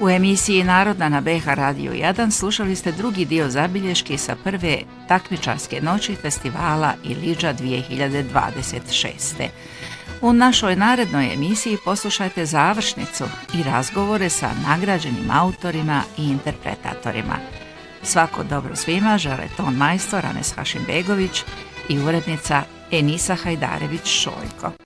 U emisiji Narodna na BH Radio 1 slušali ste drugi dio zabilješki sa prve takmičarske noći festivala Ilidža 2026. U našoj narednoj emisiji poslušajte završnicu i razgovore sa nagrađenim autorima i interpretatorima. Svako dobro svima žele ton majstor Anes Hašimbegović i urednica Enisa Hajdarević-Šoljko.